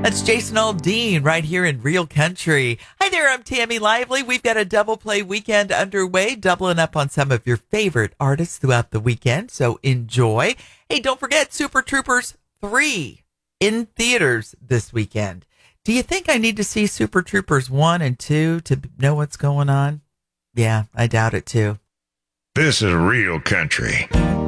That's Jason Aldean right here in Real Country. Hi there, I'm Tammy Lively. We've got a double play weekend underway, doubling up on some of your favorite artists throughout the weekend, so enjoy. Hey, don't forget Super Troopers 3 in theaters this weekend. Do you think I need to see Super Troopers 1 and 2 to know what's going on? Yeah, I doubt it too. This is Real Country.